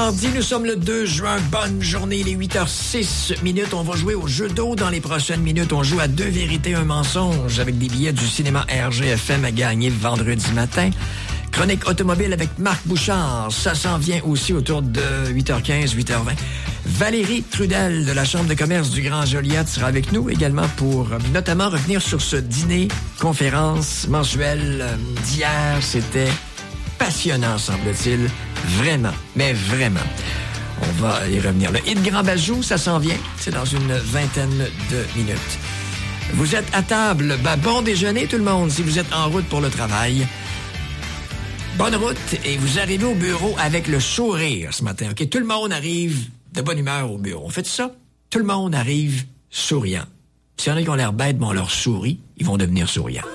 mardi, nous sommes le 2 juin. Bonne journée, les 8h06 minutes. On va jouer au jeu d'eau dans les prochaines minutes. On joue à 2 vérités, un mensonge avec des billets du cinéma RGFM à gagner vendredi matin. Chronique automobile avec Marc Bouchard. Ça s'en vient aussi autour de 8h15, 8h20. Valérie Trudel de la Chambre de commerce du Grand Joliette sera avec nous également pour notamment revenir sur ce dîner, conférence mensuelle d'hier. C'était passionnant, semble-t-il. Vraiment, mais vraiment. On va y revenir. Le hit Grand Bajou, ça s'en vient. C'est dans une vingtaine de minutes. Vous êtes à table. Bon déjeuner, tout le monde, si vous êtes en route pour le travail. Bonne route et vous arrivez au bureau avec le sourire ce matin. OK? Tout le monde arrive de bonne humeur au bureau. On fait ça? Tout le monde arrive souriant. S'il y en a qui ont l'air bêtes, on leur sourit, ils vont devenir souriants.